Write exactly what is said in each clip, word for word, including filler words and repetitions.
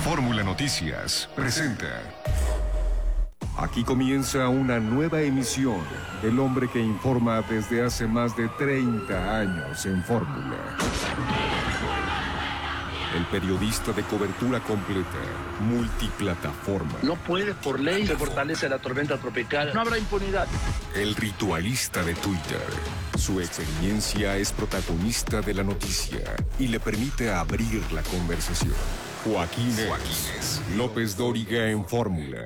Fórmula Noticias presenta. Aquí comienza una nueva emisión del hombre que informa desde hace más de treinta años en Fórmula. El periodista de cobertura completa, multiplataforma. No puede, por ley, se fortalece la tormenta tropical. No habrá impunidad. El ritualista de Twitter. Su experiencia es protagonista de la noticia y le permite abrir la conversación. Joaquín Joaquínez López Dóriga en Fórmula.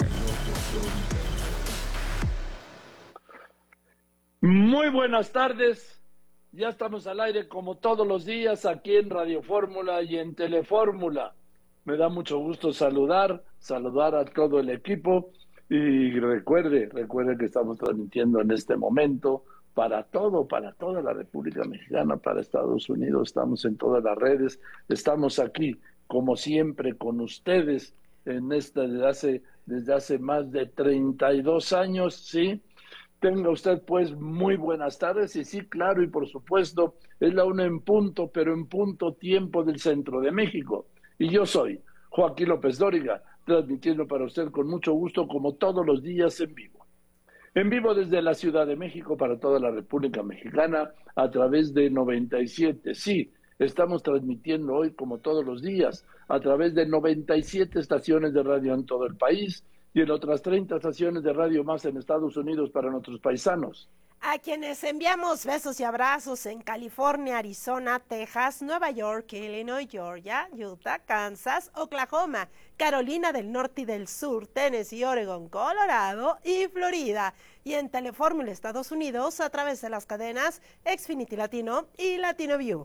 Muy buenas tardes. Ya estamos al aire como todos los días aquí en Radio Fórmula y en Telefórmula. Me da mucho gusto saludar, saludar a todo el equipo y recuerde, recuerde que estamos transmitiendo en este momento para todo, para toda la República Mexicana, para Estados Unidos. Estamos en todas las redes, estamos aquí como siempre con ustedes en esta desde hace, desde hace más de treinta y dos años, ¿sí? Tenga usted pues muy buenas tardes y sí, claro, y por supuesto es la una en punto, pero en punto tiempo del centro de México. Y yo soy Joaquín López Dóriga, transmitiendo para usted con mucho gusto como todos los días en vivo. En vivo desde la Ciudad de México para toda la República Mexicana a través de noventa y siete. Sí, estamos transmitiendo hoy como todos los días a través de noventa y siete estaciones de radio en todo el país y en otras treinta estaciones de radio más en Estados Unidos para nuestros paisanos. A quienes enviamos besos y abrazos en California, Arizona, Texas, Nueva York, Illinois, Georgia, Utah, Kansas, Oklahoma, Carolina del Norte y del Sur, Tennessee, Oregon, Colorado y Florida. Y en Telefórmula Estados Unidos a través de las cadenas Xfinity Latino y Latino View.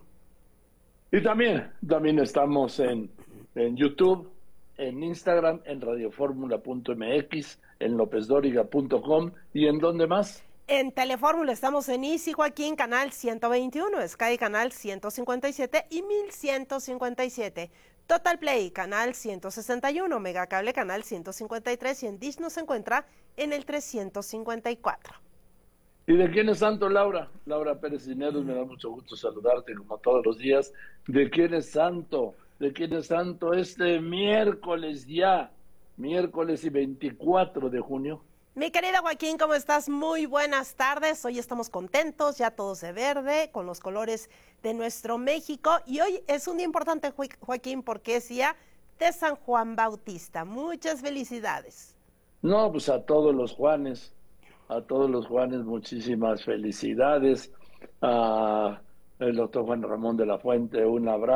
Y también, también estamos en, en YouTube, en Instagram, en radioformula punto m x, en lópez dóriga punto com y en ¿dónde más? En Telefórmula estamos en Easy Joaquín, canal ciento veintiuno, Sky, canal ciento cincuenta y siete y mil ciento cincuenta y siete. Total Play, canal ciento sesenta y uno, Megacable, canal ciento cincuenta y tres y en Dish nos encuentra en el trescientos cincuenta y cuatro. ¿Y de quién es santo, Laura? Laura Pérez Cisneros, me da mucho gusto saludarte como todos los días. ¿De quién es santo? ¿De quién es santo este miércoles ya? Miércoles y veinticuatro de junio. Mi querido Joaquín, ¿cómo estás? Muy buenas tardes. Hoy estamos contentos, ya todos de verde, con los colores de nuestro México. Y hoy es un día importante, Joaquín, porque es día de San Juan Bautista. Muchas felicidades. No, pues a todos los Juanes, a todos los Juanes, muchísimas felicidades. A el doctor Juan Ramón de la Fuente, un abrazo.